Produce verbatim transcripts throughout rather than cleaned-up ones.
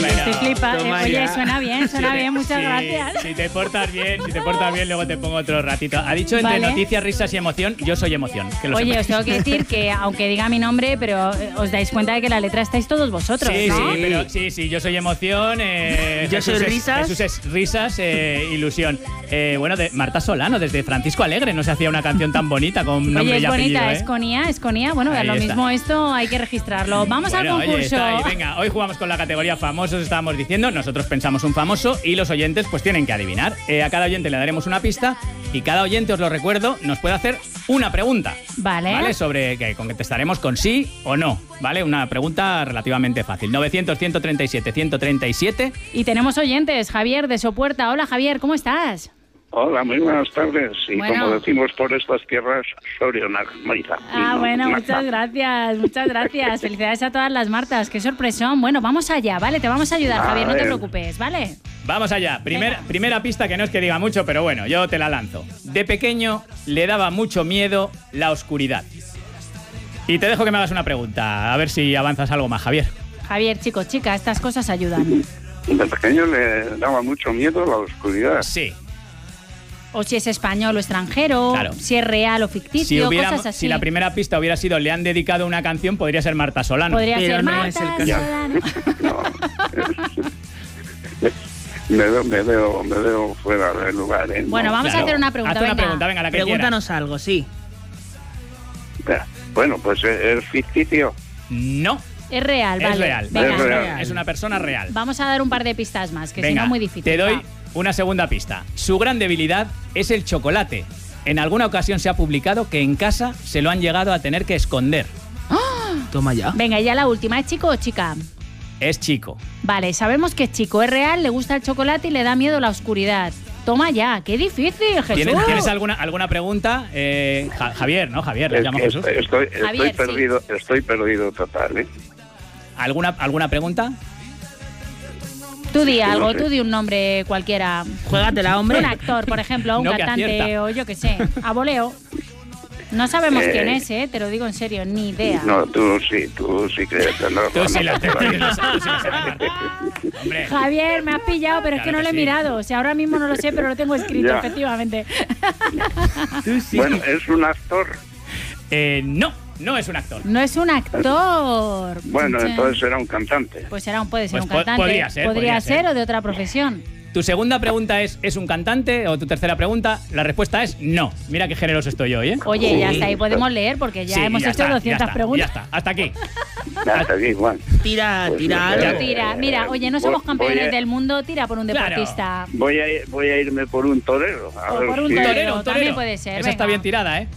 Estoy flipa. Eh, Toma oye, ya. suena bien, suena Sí, bien, muchas sí, gracias. Si te portas bien, si te portas bien, luego te pongo otro ratito. Ha dicho entre Vale. noticias, risas y emoción, yo soy emoción. Que lo Oye, sepáis. os tengo que decir que, aunque diga mi nombre, pero eh, os dais cuenta de que la letra estáis todos vosotros, Sí, ¿no? sí, pero sí, sí, yo soy emoción. Eh, Yo Jesús soy es- risas. Jesús es risas, eh, ilusión. Eh, bueno, de Marta Solano, desde Francisco Alegre, no se hacía una canción tan bonita con nombre Oye, es y apellido. bonita, ¿eh? es conía, es conía. Bueno, Ahí lo está. mismo esto hay que registrarlo. Vamos Bueno, al oye, concurso. está ahí. Venga, hoy jugamos con la categoría famosos, estábamos diciendo. Nosotros pensamos un famoso y los oyentes pues tienen que adivinar. Eh, a cada oyente le daremos una pista y cada oyente, os lo recuerdo, nos puede hacer una pregunta. Vale. ¿Vale? Sobre que contestaremos con sí o no. ¿Vale? Una pregunta relativamente fácil. novecientos, ciento treinta y siete, ciento treinta y siete. Y tenemos oyentes. Javier de Sopuerta. Hola, Javier, ¿cómo estás? Hola, muy buenas tardes. Y Bueno. como decimos por estas tierras, Sorionak, Marita. Ah, bueno, muchas gracias, muchas gracias. Felicidades a todas las Martas, qué sorpresón. Bueno, vamos allá, ¿vale? Te vamos a ayudar, A Javier, no te ver. preocupes, ¿vale? Vamos allá. Primer- Venga. primera pista que no es que diga mucho, pero bueno, yo te la lanzo. De pequeño le daba mucho miedo la oscuridad. Y te dejo que me hagas una pregunta, a ver si avanzas algo más, Javier. Javier, chico, chica, estas cosas ayudan. De pequeño le daba mucho miedo la oscuridad. Sí. O si es español o extranjero, Claro. si es real o ficticio, Si, hubiéramos- cosas así. si la primera pista hubiera sido le han dedicado una canción, podría ser Marta Solano. Podría Pero ser no Marta es el caso. Solano. No. me, veo, me, veo, me veo fuera del lugar. ¿eh? Bueno, No, vamos a Claro. hacer una pregunta, Haz una venga. pregunta, venga, la que Pregúntanos algo, sí. ya. Bueno, pues es es ficticio. quieras. No, Es real, es vale. real. Venga, Es real. Es una persona real. vamos a dar un par de pistas más, que si Venga, no es muy difícil. te doy Va. una segunda pista. Su gran debilidad es el chocolate. En alguna ocasión se ha publicado que en casa se lo han llegado a tener que esconder. Toma ya. Venga, y ya la última, ¿es chico o chica? Es chico. Vale, sabemos que es chico, es real, le gusta el chocolate y le da miedo la oscuridad. Toma ya, qué difícil, Jesús. ¿Tienes, ¿tienes alguna, alguna pregunta? Eh, Ja- Javier, ¿no? Javier, le Es llamo que Jesús. estoy, estoy, estoy Javier, sí. perdido, estoy perdido total, ¿eh? ¿Alguna, ¿Alguna pregunta? Tú di algo, no sé. tú di un nombre cualquiera. Juégatela, hombre. Un actor, por ejemplo, un No, que cantante acierta. o yo qué sé, a voleo. No sabemos Eh. quién es, ¿eh? Te lo digo en serio, ni idea. No, tú sí, tú sí que tendrás Tú sí razón. la tú sí la sabes, tú sí la sabes, Marta. Hombre. Javier, me has pillado, pero es Claro que no que lo he sí. mirado. O sea, ahora mismo no lo sé, pero lo tengo escrito, Ya. efectivamente. Tú sí. Bueno, es un actor. Eh, no, no es un actor. No es un actor. Bueno, Chin, chin. entonces será un cantante. Pues será un, puede ser Pues un po- cantante. podría ser, podría ser ser. o de otra profesión. Tu segunda pregunta es, ¿es un cantante? O tu tercera pregunta, la respuesta es no. Mira qué generoso estoy hoy, ¿eh? Oye, ya Sí. hasta ahí podemos leer porque ya Sí, hemos ya hecho está, doscientas ya está, preguntas. Ya está, hasta aquí. Hasta aquí, Juan. Tira, Pues tira no sé. algo. Tú tira, mira, oye, no Voy- somos campeones voy a- del mundo, tira por un Claro. deportista. Voy a, ir- voy a irme por un torero. A O ver por un si- torero. Torero, un también torero. puede ser, Esa está venga. bien tirada, ¿eh?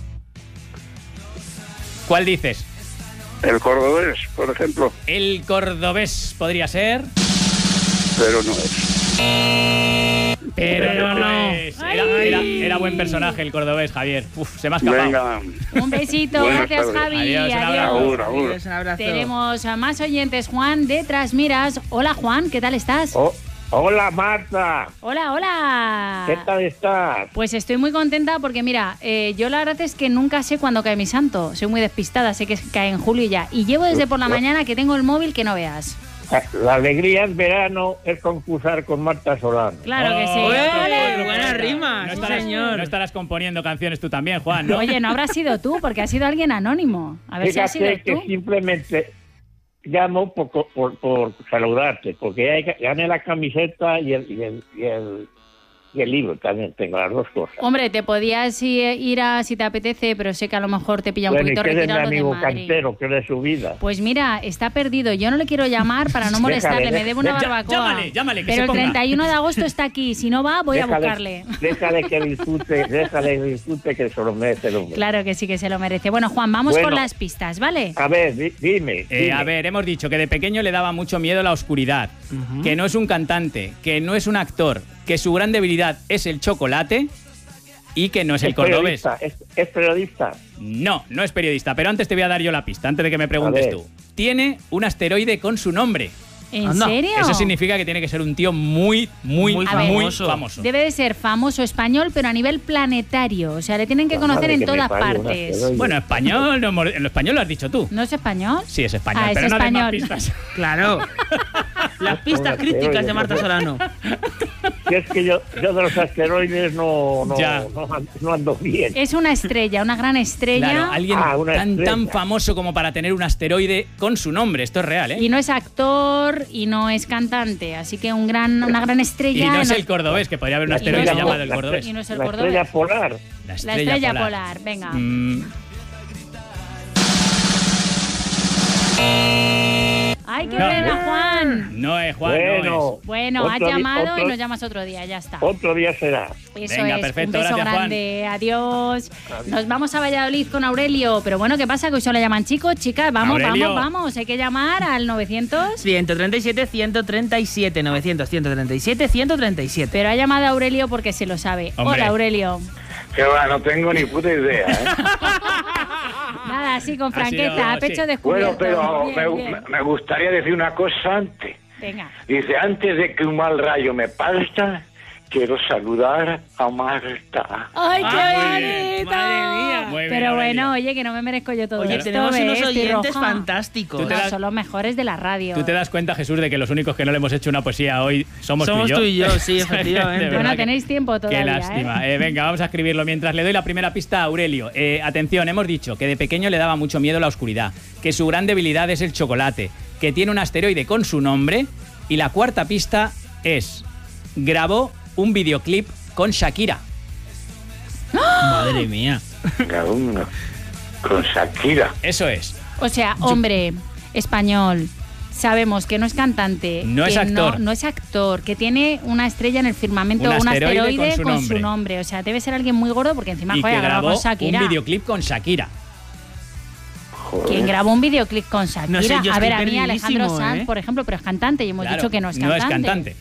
¿Cuál dices? El cordobés, por ejemplo, El cordobés podría ser, pero no es. pero no, no. es. Era, era- era buen personaje el cordobés, Javier. Uf, se me ha escapado. Venga, Un besito, Buenas gracias tardes. Javi. Adiós, un Adiós. abrazo. agur, agur. Adiós, un abrazo. Tenemos a más oyentes, Juan de Trasmiras. Hola Juan, ¿qué tal estás? Oh, hola Marta, Hola, hola. ¿qué tal estás? Pues estoy muy contenta porque mira, eh, yo la verdad es que nunca sé cuándo cae mi santo. Soy muy despistada, sé que cae en julio ya. Y llevo desde por la mañana que tengo el móvil que no veas. La alegría en verano es concursar con Marta Solano. Claro que sí. Oh, ¡Ué! otro Buena poeta. rima, No sí, estarás, señor. no estarás componiendo canciones tú también, Juan, ¿no? Oye, no habrá sido tú, porque ha sido alguien anónimo. A ver si ha sido Fíjate que tú. simplemente llamo por, por, por saludarte, porque hay que- gané la camiseta y el, y, el, y, el, y el libro también, tengo las dos cosas. Hombre, te podías i- ir a si te apetece, pero sé que a lo mejor te pilla un Bueno, ¿y poquito qué de mi retirado de amigo Madrid. Cantero, que es de su vida? Pues mira, está perdido. Yo no le quiero llamar para no molestarle. Déjale, Me debe una déjale. barbacoa. Llámale, llámale, que Pero se el ponga. treinta y uno de agosto está aquí. Si no va, voy a Déjale- buscarle. Déjale que disfrute, déjale que disfrute, que se lo merece el hombre. Claro que sí que se lo merece. Bueno, Juan, vamos Bueno. con las pistas, ¿vale? A ver, di- dime, Eh, dime. a ver, hemos dicho que de pequeño le daba mucho miedo la oscuridad, que no es un cantante, que no es un actor, que su gran debilidad es el chocolate y que no es el Es cordobés. periodista, es, es periodista. No, no es periodista, pero antes te voy a dar yo la pista, antes de que me preguntes A ver. tú. Tiene un asteroide con su nombre. ¿En Anda, serio? Eso significa que tiene que ser un tío muy, muy, Muy muy famoso. famoso. Debe de ser famoso español, pero a nivel planetario. O sea, le tienen que La conocer madre en que me todas parió, un partes. asteroide. Bueno, español, no hemos- en lo español lo has dicho tú. ¿No es español? Sí, es español, Ah, es pero no des más español. pistas. Claro. Las pistas Un críticas de asteroide, Marta ¿no? Solano. Si es que yo, yo de los asteroides no, no, Ya. no, no ando bien. Es una estrella, una gran estrella. Claro, alguien Ah, una tan, estrella. tan famoso como para tener un asteroide con su nombre. Esto es real, ¿eh? Y no es actor y no es cantante, así que un gran, una gran Y estrella. no es no- el cordobés, que podría haber un La asteroide estrella- llamado el la cordobés. Y no es el la cordobés. estrella polar. La La estrella, estrella polar. polar, venga. Mm, ¡Ay, qué No. pena, Juan! no es Juan, no Bueno, Bueno, has otro di- llamado otro- y nos llamas otro día, ya está. Otro día será. Eso Venga, es, perfecto, un beso gracias, Juan. grande, adiós. Nos vamos a Valladolid con Aurelio, pero bueno, ¿qué pasa? Que hoy solo llaman chicos, chicas, vamos, Aurelio. vamos, vamos, hay que llamar al novecientos. ciento treinta y siete, ciento treinta y siete, novecientos, ciento treinta y siete, ciento treinta y siete. Pero ha llamado a Aurelio porque se lo sabe. Hombre. Hola, Aurelio. Que va, no tengo ni puta idea, ¿eh? Nada, así con Ha franqueza, sido- a pecho sí. descubierto. Bueno, pero Bien, me, bien. me gustaría decir una cosa antes. Venga. Dice, antes de que un mal rayo me parta, quiero saludar a Marta. ¡Ay, qué Ah, muy bonito! bien, madre mía. Muy bien, Pero Aurelio. bueno, oye, que no me merezco yo todo Oye, esto. tenemos ¿ves? unos Estoy oyentes roja. fantásticos. Tú te No, das- son los mejores de la radio. ¿Tú te das cuenta, Jesús, de que los únicos que no le hemos hecho una poesía hoy somos, Somos tú y yo? tú y yo, sí, De efectivamente. verdad Bueno, que- tenéis tiempo todavía, Qué lástima. Eh, venga, vamos a escribirlo mientras le doy la primera pista a Aurelio. Eh, atención, hemos dicho que de pequeño le daba mucho miedo la oscuridad, que su gran debilidad es el chocolate, que tiene un asteroide con su nombre, y la cuarta pista es: grabó un videoclip con Shakira. Madre mía. Cada uno con Shakira. Eso es. O sea, hombre, español. Sabemos que no es cantante, No que es actor. No, no es actor, que tiene una estrella en el firmamento, Un un asteroide asteroide, con su nombre. O sea, debe ser alguien muy gordo porque encima Y joder, que ha grabado grabó con Shakira. un videoclip con Shakira. Joder. ¿Quién grabó un videoclip con Shakira? No sé, yo a estoy ver, a mí Alejandro perdidísimo, Sanz, ¿eh? por ejemplo, pero es cantante y hemos Claro, dicho que no es No cantante. es cantante.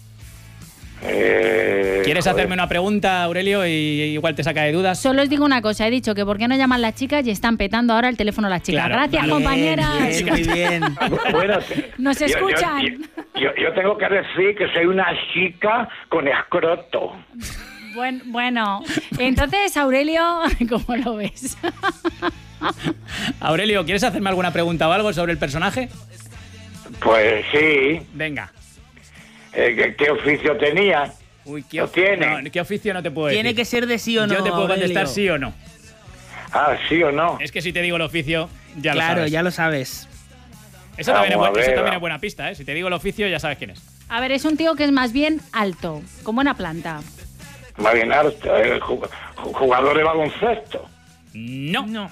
Eh, ¿Quieres joder. hacerme una pregunta, Aurelio, y igual te saca de dudas? Solo os digo una cosa, he dicho que por qué no llaman las chicas y están petando ahora el teléfono las chicas. Claro, Gracias, vale. compañeras. Bien, muy bien. Bueno, Nos yo- yo- escuchan. Yo, yo, yo tengo que decir que soy una chica con escroto. Buen- bueno, entonces, Aurelio, ¿cómo lo ves? Aurelio, ¿quieres hacerme alguna pregunta o algo sobre el personaje? Pues sí. Venga. Eh, ¿qué, qué oficio tenía? Uy, ¿qué, Lo of- tiene. no, ¿qué oficio no te puedo decir? Tiene que ser de sí o no. Yo te puedo Aurelio. contestar sí o no. Ah, ¿sí o no? Es que si te digo el oficio, ya lo Claro, sabes. ya lo sabes. Eso, también es, Vamos a bu- eso ver, también va. es buena pista, ¿eh? Si te digo el oficio, ya sabes quién es. A ver, es un tío que es más bien alto, con buena planta. Más bien harto, eh, ju- ju- jugador de baloncesto. No. No.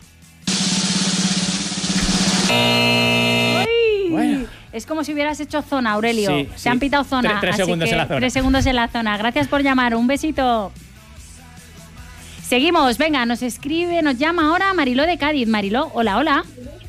¡Ay! Bueno. Es como si hubieras hecho zona, Aurelio. Sí, Se sí. han pitado zona. Tres- tres así segundos que en la zona. Tres segundos en la zona. Gracias por llamar. Un besito. Seguimos. Venga, nos escribe, nos llama ahora Mariló de Cádiz. Mariló, hola, hola.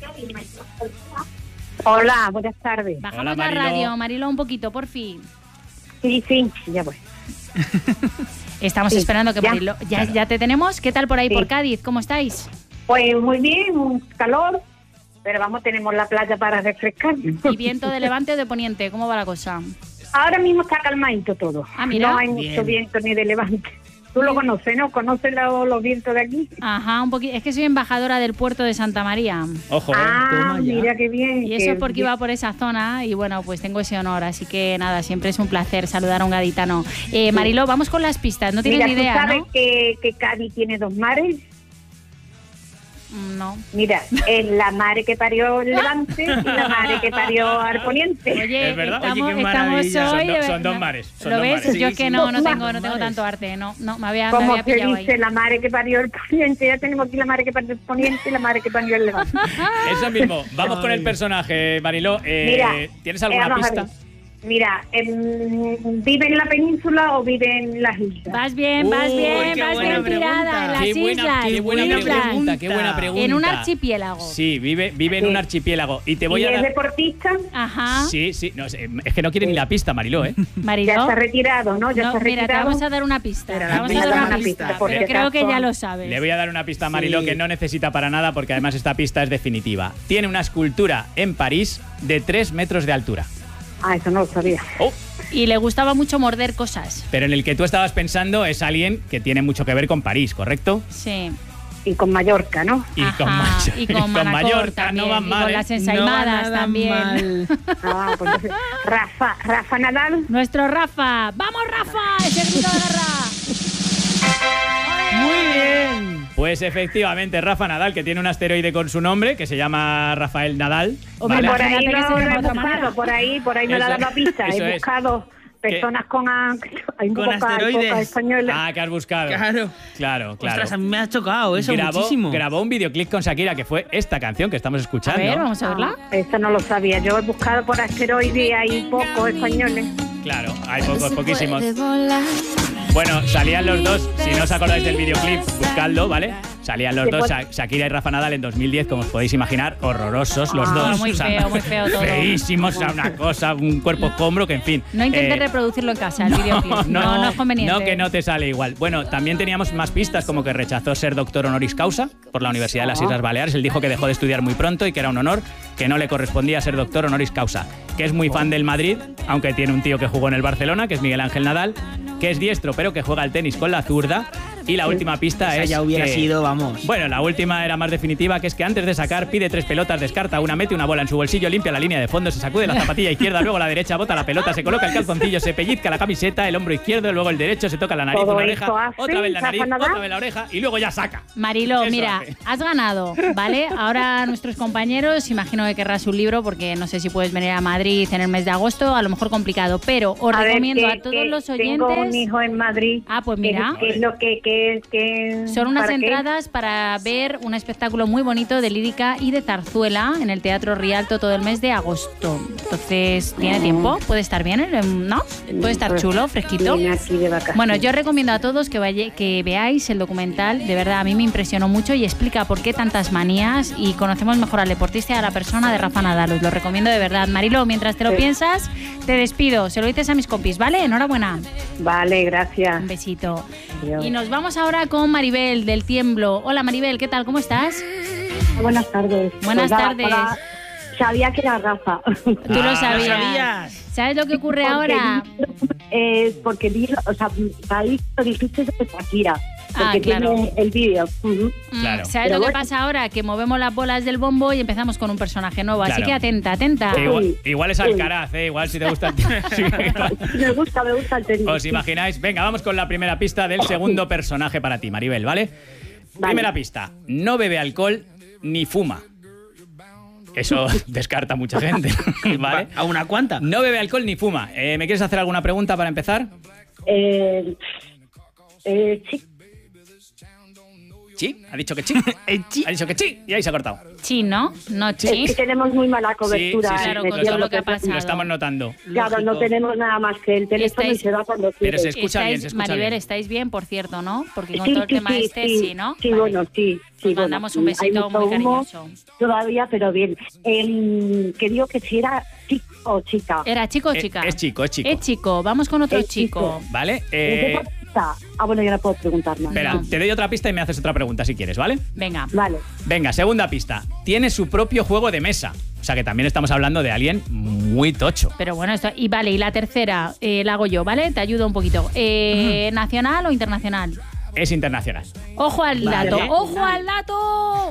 Hola, buenas tardes. Bajamos Hola, la Mariló. radio, Mariló, un poquito, por fin. Sí, sí, ya voy. Estamos Sí, esperando que ya. Mariló... Ya, Claro. ya te tenemos. ¿Qué tal por ahí, Sí. por Cádiz? ¿Cómo estáis? Pues muy bien, un calor, pero vamos, tenemos la playa para refrescar. ¿Y viento de levante o de poniente? ¿Cómo va la cosa? Ahora mismo está calmadito todo. Ah, mira. No hay Bien. mucho viento ni de levante. Tú lo conoces, ¿no? ¿Conoces lo- los vientos de aquí? Ajá, un poquito. Es que soy embajadora del puerto de Santa María. Ojo, ¿eh? Ah, toma ya. mira qué bien. Y eso qué es porque bien. iba por esa zona y bueno, pues tengo ese honor. Así que nada, siempre es un placer saludar a un gaditano. Eh, Mariló, vamos con las pistas. No tienes Mira, ni tú idea, sabes ¿no? que, que Cádiz tiene dos mares. Mm, No. Mira, es la mare que parió el levante y la mare que parió al poniente. Oye, Es verdad. estamos, Oye, qué estamos maravilla. hoy... Son do- de son dos verdad. mares, son ¿Lo dos ves? mares. Yo Sí, es que sí. no, no Dos tengo, no mares. tengo tanto arte. No, no, me había, me Como había se pillado dice, ahí. la madre que parió el poniente, ya tenemos aquí la madre que parió el poniente y la madre que parió el levante. Eso mismo. Vamos con el personaje, Mariló. Eh, Mira, ¿Tienes eh, alguna vamos a pista? ver. Mira, em, ¿vive en la península o vive en las islas? Vas bien, vas Uy, bien, qué vas buena bien tirada pregunta. en las Qué buena, islas. qué buena islas. pregunta, qué buena pregunta. En un archipiélago. Sí, vive, vive en Sí. un archipiélago. Y te voy ¿Y a es dar... deportista? Ajá. Sí, sí. No, sé, es que no quiere ni la pista, Mariló, ¿eh? Ya Mariló. está retirado, ¿no? Ya No, está mira, retirado. te vamos a dar una pista. Espera, te vamos a dame dar una una pista, pista. por Pero si creo que acaso. ya lo sabes. Le voy a dar una pista a Mariló Sí. que no necesita para nada porque además esta pista es definitiva. Tiene una escultura en París de tres metros de altura. Ah, eso no lo sabía. Oh, Y le gustaba mucho morder cosas. pero en el que tú estabas pensando es alguien que tiene mucho que ver con París, ¿correcto? Sí. y con Mallorca, ¿no? Y con, Ajá, Mayo- y con Manacor Mallorca también, no van y mal, con ¿eh? las ensaimadas No va nada también. mal. Ah, pues entonces, Rafa, Rafa Nadal. Nuestro Rafa. ¡Vamos, Rafa! Ese grito de guerra. Muy bien. Pues efectivamente, Rafa Nadal, que tiene un asteroide con su nombre, que se llama Rafael Nadal. Hombre, ¿vale? Por ahí Imagínate que no se lo llama he de otra buscado, manera. por ahí, por ahí me Eso- la dado pista. eso He es. buscado personas con, a- hay muy Con poca- asteroides. pocas españolas. Ah, que has buscado. Claro. Claro, claro. Ostras, a mí me ha chocado eso grabó, muchísimo. grabó un videoclip con Shakira, que fue esta canción que estamos A escuchando. ver, vamos a verla. Esto no lo sabía. Yo he buscado por asteroides y hay pocos españoles. Claro, hay pocos, poquísimos. Bueno, salían los dos, si no os acordáis del videoclip, buscadlo, ¿vale? Salían los dos, Sha- Shakira y Rafa Nadal en dos mil diez, como os podéis imaginar, horrorosos los Ah, dos. muy feo, muy feo todo. Feísimos, o sea, una cosa, un cuerpo escombro, que en fin. No intentes eh, reproducirlo en casa, el videoclip. No, no, es conveniente. No, que no te sale igual. Bueno, también teníamos más pistas, como que rechazó ser doctor honoris causa por la Universidad de las Islas Baleares. Él dijo que dejó de estudiar muy pronto y que era un honor, que no le correspondía ser doctor honoris causa. Que es muy fan del Madrid, aunque tiene un tío que jugó en el Barcelona, que es Miguel Ángel Nadal, que es diestro, pero que juega al tenis con la zurda. Y la última pista Esa es ya hubiera que- sido, vamos. Bueno, la última era más definitiva, que es que antes de sacar pide tres pelotas, descarta una, mete una bola en su bolsillo, limpia la línea de fondo, se sacude la zapatilla izquierda, luego la derecha, bota la pelota, se coloca el calzoncillo, se pellizca la camiseta, el hombro izquierdo, luego el derecho, se toca la nariz, Todo una esto oreja, hace otra vez la nariz, Rafa Nadal. otra vez la oreja y luego ya saca. Marilo, Eso mira, hace. has ganado, ¿vale? Ahora nuestros compañeros, imagino que querrás un libro porque no sé si puedes venir a Madrid en el mes de agosto, a lo mejor complicado, pero os A ver, recomiendo que- a todos que los Tengo un oyentes... hijo en Madrid. Ah, pues ¿Qué- mira. ¿Qué es lo que, que, que Son unas para qué? entradas para ver un espectáculo muy bonito de lírica y de zarzuela en el Teatro Rialto todo el mes de agosto. Entonces, ¿tiene tiempo? ¿Puede estar bien? eh? ¿No? ¿Puede estar Pues, chulo, fresquito? Vine aquí de vacaciones. Bueno, yo recomiendo a todos que, vaya, que veáis el documental. De verdad, a mí me impresionó mucho y explica por qué tantas manías y conocemos mejor al deportista y a la persona de Rafa Nadal. Os lo recomiendo de verdad. Marilo, mientras te lo Sí. piensas, te despido. Se lo dices a mis compis, ¿vale? Enhorabuena. Vale, gracias. Un besito. Adiós. Y nos vamos ahora con Maribel del Tiemblo. Hola Maribel, ¿qué tal? ¿Cómo estás? Buenas tardes. Buenas Pues nada, tardes. para- Sabía que era Rafa. Tú lo Ah, sabías. sabías. ¿Sabes lo que ocurre Porque ahora? vi- eh, porque vi, o sea, ahí lo dijiste de Shakira. Porque Ah, claro. tiene el vídeo. Ujú. Mm, Claro. ¿Sabes Pero lo que bueno. pasa ahora? Que movemos las bolas del bombo y empezamos con un personaje nuevo. Así Claro. que atenta, atenta. Que igual, Uy. igual es Alcaraz, ¿eh? Igual si te gusta. Sí. Me gusta, me gusta el tenis. ¿Os imagináis? Venga, vamos con la primera pista del segundo personaje para ti, Maribel, ¿vale? Vale. Primera pista. No bebe alcohol ni fuma. Eso descarta a mucha gente, ¿vale? ¿A una cuanta? No bebe alcohol ni fuma. Eh, ¿Me quieres hacer alguna pregunta para empezar? Eh, eh, sí. ¿Sí? ¿Ha dicho que sí? Eh, chi. Ha dicho que sí y ahí se ha cortado. Sí, ¿no? No, Es sí. que tenemos muy mala cobertura. Sí, sí, sí, Claro, en el con lo, todo cielo, lo que ha que- pasado. lo estamos notando. Claro, no Lógico. tenemos nada más que el teléfono Estáis- y se va cuando Pero quiere. se escucha bien, Estáis- se escucha Maribel, bien. estáis bien, por cierto, ¿no? Porque con Sí, todo el sí, tema sí, este, sí, sí, ¿no? Sí, Vale. bueno, sí. sí Os bueno, mandamos un hay besito mucho muy humo cariñoso. Todavía, pero bien. Eh, que digo que si era chico o chica. ¿Era chico o Eh, chica? es chico, es chico. Es chico. Vamos con otro Es chico. chico. ¿Vale? ¿En Eh, qué pista? Ah, bueno, ya no puedo preguntar más. espera, No. te doy otra pista y me haces otra pregunta si quieres, ¿vale? Venga. Vale. Venga, segunda pista. Tiene su propio juego de mesa. O sea que también estamos hablando de alguien muy tocho. Pero bueno, esto. Y vale, y la tercera eh, la hago yo, ¿vale? Te ayudo un poquito. Eh, ¿Nacional o internacional? Es internacional. ¡Ojo al Vale. dato! ¡Ojo al dato!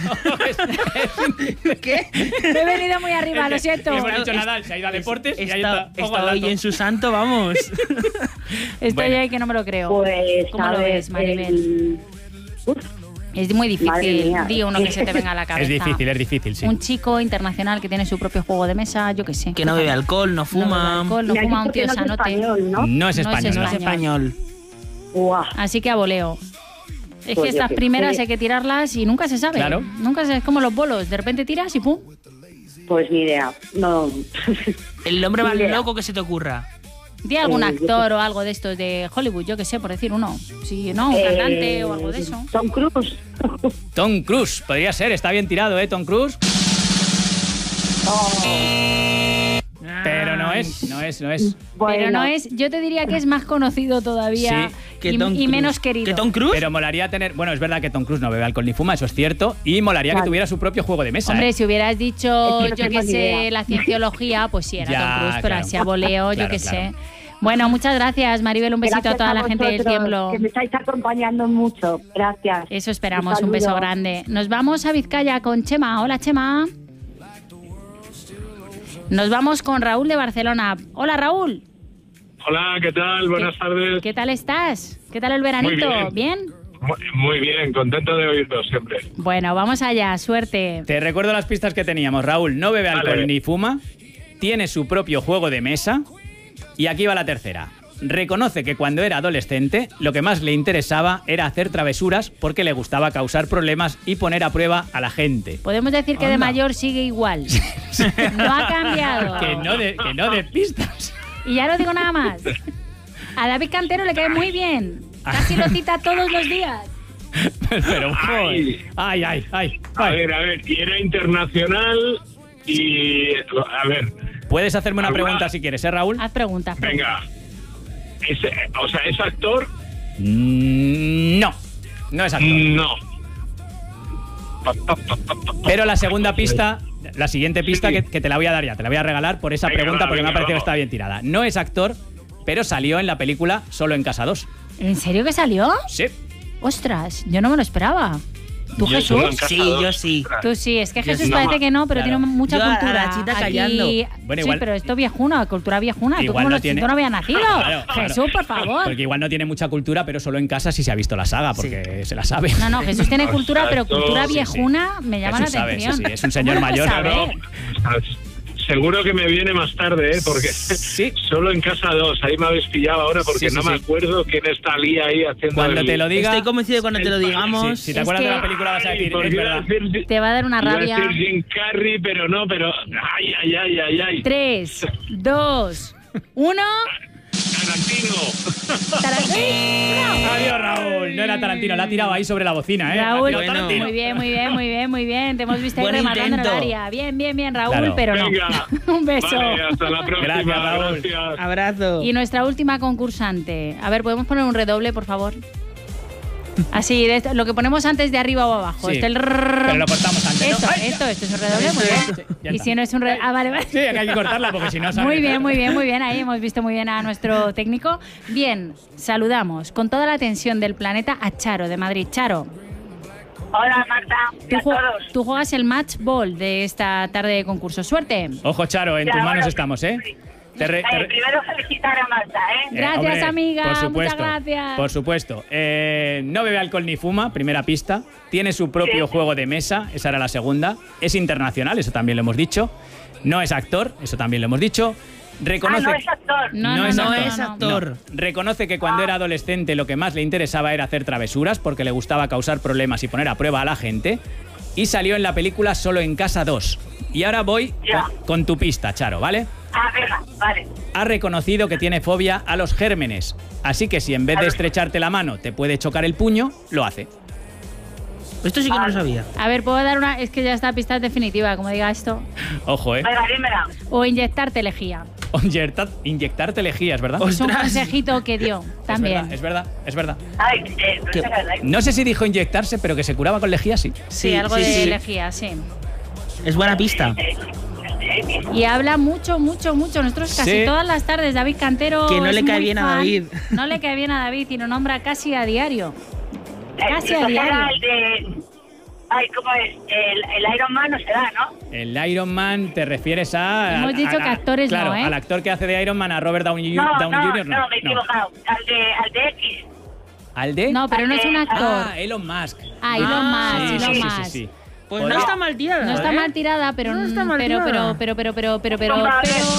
¿Qué? Me he venido muy arriba, lo siento. Hemos dicho Nadal, se ha ido a deportes y ahí Está, está. Ojo al está hoy dato. en su santo, vamos. Estoy Bueno. ahí que no me lo creo. Pues, ¿Cómo a lo ver, ves, Maribel? el- Uf, Es muy Madre difícil. mía. Di uno que se te venga a la cabeza. Es difícil, es difícil, sí. Un chico internacional que tiene su propio juego de mesa, yo qué sé. Que no bebe alcohol, no No bebe fuma. alcohol, no me has fuma un dicho tío que no es sanote. español, ¿no? No es No es español. No es español. Guau. Así que a voleo. Es que Pues yo estas qué primeras sé. hay que tirarlas y nunca se sabe. Claro. Nunca se, es como los bolos. De repente tiras y pum. Pues ni idea. No. El nombre más Ni idea. loco que se te ocurra. Di algún Eh, actor o algo de estos de Hollywood, yo qué sé, por decir uno. Sí, no, un cantante Eh, o algo de eso. Tom Cruise. Tom Cruise, podría ser, está bien tirado, ¿eh? Tom Cruise. Pero no es, no es, no es. Pero no Bueno. es, yo te diría que es más conocido todavía Sí, Que y, Tom y Cruise. menos querido. ¿Que Tom Cruise? Pero molaría tener. Bueno, es verdad que Tom Cruise no bebe alcohol ni fuma, eso es cierto. Y molaría que Claro. tuviera su propio juego de mesa. Hombre, ¿eh? si hubieras dicho, Es que no yo tengo qué ni sé, idea. la cienciología, pues sí, era Ya, Tom Cruise, pero claro. así a voleo, yo Claro, qué claro. sé. Bueno, muchas gracias, Maribel. Un besito Gracias a toda la gente del vosotros, Tiemblo. Que me estáis acompañando mucho. Gracias. Eso esperamos, Un un beso saludo. grande. Nos vamos a Vizcaya con Chema. Hola, Chema. Nos vamos con Raúl de Barcelona. Hola, Raúl. Hola, ¿qué tal? Buenas ¿Qué, tardes. ¿Qué tal estás? ¿Qué tal el veranito? Muy bien. Muy, muy bien, contento de oírlos siempre. Bueno, vamos allá, suerte. Te recuerdo las pistas que teníamos. Raúl no bebe alcohol Vale. ni fuma, tiene su propio juego de mesa y aquí va la tercera. Reconoce que cuando era adolescente lo que más le interesaba era hacer travesuras porque le gustaba causar problemas y poner a prueba a la gente. Podemos decir que de Anda. mayor sigue igual. No ha cambiado. Que no de, que no de pistas. Y ya no digo nada más. A David Cantero le cae muy bien. Casi lo cita todos los días. Pero, joder. Ay. Ay, ay, ay. A ay. ver, a ver, y era internacional y... A ver, Puedes hacerme una ¿Alguna? pregunta si quieres, ¿eh, Raúl? Haz preguntas. venga. Es, o sea, ¿es actor? Mm, no, no es actor. No. Pero la segunda pista, la siguiente pista Sí. que, que te la voy a dar ya, te la voy a regalar por esa Venga, pregunta va, porque me ha venga, parecido que vamos. está bien tirada. No es actor, pero salió en la película Solo en Casa dos. ¿En serio que salió? Sí. Ostras, yo no me lo esperaba. ¿Tú, Yo solo en Jesús? casa Sí, dos. yo sí. Tú sí, es que Yo Jesús sí. parece que no, pero Claro. tiene mucha Yo a la cultura. chita Aquí- callando. Bueno, sí, igual- pero esto viejuna, cultura viejuna. Igual ¿Tú cómo no lo tiene- tú no habías nacido? Claro, claro. Jesús, por favor. Porque igual no tiene mucha cultura, pero solo en casa sí se ha visto la saga, porque se la sabe. No, no, Jesús tiene cultura, pero cultura Sí, sí. viejuna me llama Jesús la sabe, atención. sí, sí, es un señor ¿Cómo lo mayor. sabe? Claro, seguro que me viene más tarde, ¿eh? Porque Sí. solo en casa dos, ahí me habéis pillado ahora porque Sí, sí, no me sí. acuerdo quién está Lía ahí haciendo Cuando el- te lo diga... Estoy convencido de cuando te lo Sí, digamos. Si te Es acuerdas de que- la película vas a Ay, decir, porque es iba a verdad. decir- Te va a dar una iba a rabia. decir Jim Carrey, pero no, pero... Ay, ay, ay, ay, ay. Tres, dos, uno. Tarantino. ¡Tarantino! Adiós, Raúl. No era Tarantino, la ha tirado ahí sobre la bocina, ¿eh? La ha Raúl, tirado Bueno. Tarantino. muy bien, muy bien, muy bien, muy bien. Te hemos visto ahí Buen rematando en el intento. área. Bien, bien, bien, Raúl, Claro. pero no. Venga. Un beso. Vale, hasta la próxima. Gracias, Raúl. Gracias. Abrazo. Y nuestra última concursante. A ver, ¿podemos poner un redoble, por favor? Así, de esto- lo que ponemos antes de arriba o abajo. Sí, Este el pero lo cortamos antes, ¿no? Esto, ¡Ay! esto, esto es un redoble, muy Esto, bien. ya Y está. si no es un redoble. Ah, vale, vale. Sí, que hay que cortarla porque si no sale. Muy bien, muy bien, muy bien. Ahí hemos visto muy bien a nuestro técnico. Bien, saludamos con toda la atención del planeta a Charo de Madrid. Charo, Hola, Marta. tú, A ju- todos. tú juegas el match ball de esta tarde de concurso. Suerte. Ojo, Charo, en Ya, tus manos bueno, estamos, ¿eh? Te re- te Eh, re- primero felicitar a Marta, ¿eh? Eh, Gracias, hombre, amiga. Por supuesto. Muchas gracias. Por supuesto. Eh, no bebe alcohol ni fuma, primera pista. Tiene su propio Sí. juego de mesa, esa era la segunda. Es internacional, eso también lo hemos dicho. No es actor, eso también lo hemos dicho. Reconoce, Ah, no es actor. No, no no, es no, actor. no es actor. Reconoce que cuando era adolescente lo que más le interesaba era hacer travesuras porque le gustaba causar problemas y poner a prueba a la gente. Y salió en la película Solo en Casa dos. Y ahora voy Ya. con, con tu pista, Charo, ¿vale? Ah, venga, vale. Ha reconocido que tiene fobia a los gérmenes. Así que si en vez de estrecharte la mano te puede chocar el puño, lo hace. Esto sí que no lo sabía. A ver, puedo dar una. Es que ya está pista definitiva, como diga esto. Ojo, ¿eh? Venga, dímela. O inyectarte lejía. Inyectar, inyectarte lejías, ¿verdad? Es un ¡Ostras! consejito que dio también. Es verdad, es verdad, es verdad. Ay, eh, no ¿Qué? sé qué- No sé si dijo inyectarse, pero que se curaba con lejías, sí. Sí, algo de sí. lejía, sí. Es buena pista. Y habla mucho, mucho, mucho. Nosotros casi Sí. todas las tardes, David Cantero. Que no es le cae muy bien a fan. David. No le cae bien a David y lo nombra casi a diario. Casi a Esto será diario. el de... Ay, ¿cómo es? El, el Iron Man no será, ¿no? El Iron Man te refieres a... Hemos a- dicho a- que actores claro, no, ¿eh? al actor que hace de Iron Man, a Robert Downey, No, Downey no, junior no, me he equivocado. Al de, al de X. ¿Al de? No, pero no es un actor. Ah, Elon Musk. Ah, Elon Ah, Musk, sí, Elon sí, sí, Musk. sí, sí. Pues Podría- no está mal tirada. No está ¿eh? mal tirada, pero No está mal pero, pero, tirada. pero, pero, pero, pero, pero, No, vale. pero.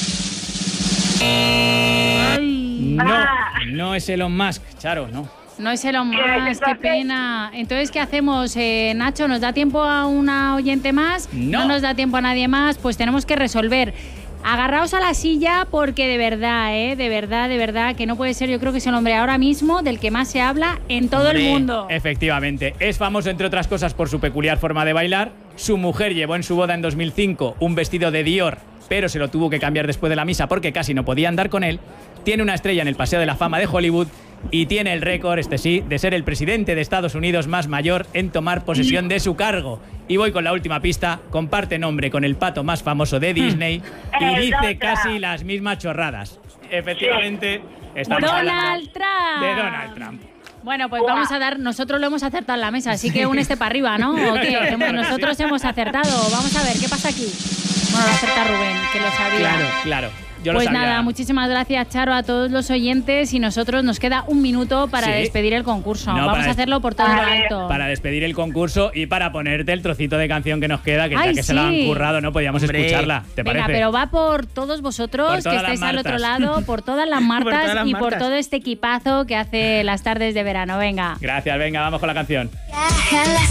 Ay. No, Ah. no es Elon Musk, Charo, no. No es Elon ¿Qué Musk, qué entonces? pena. Entonces, ¿qué hacemos, eh, Nacho? ¿Nos da tiempo a una oyente más? No. nos da tiempo a nadie más, pues tenemos que resolver. Agarraos a la silla porque de verdad, ¿eh? De verdad, de verdad, que no puede ser. Yo creo que es el hombre ahora mismo del que más se habla en todo el Hombre, mundo. Efectivamente, es famoso entre otras cosas por su peculiar forma de bailar. Su mujer llevó en su boda en dos mil cinco un vestido de Dior pero se lo tuvo que cambiar después de la misa porque casi no podía andar con él. Tiene una estrella en el Paseo de la Fama de Hollywood y tiene el récord, este sí, de ser el presidente de Estados Unidos más mayor en tomar posesión de su cargo. Y voy con la última pista. Comparte nombre con el pato más famoso de Disney y dice casi las mismas chorradas. Efectivamente, estamos hablando Donald Trump. de Donald Trump. Bueno, pues vamos a dar, nosotros lo hemos acertado en la mesa, así que un este para arriba, ¿no? ¿O qué? Hemos- Nosotros hemos acertado. Vamos a ver, ¿qué pasa aquí? Bueno, lo acerta Rubén, que lo sabía. Claro, claro. Yo lo Pues sabía. nada, muchísimas gracias, Charo, a todos los oyentes, y nosotros nos queda un minuto para Sí. despedir el concurso. No, Vamos para a hacerlo por todo lo alto. Para despedir el concurso y para ponerte el trocito de canción que nos queda, que Ay, ya que se la han sí. currado, no podíamos Hombre. escucharla. ¿Te Venga, parece? pero va por todos vosotros Por que todas estáis las al otro Martas. lado, por todas las Martas todas las y por Martas. todo este equipazo que hace las tardes de verano. Venga. Gracias, venga, vamos con la canción.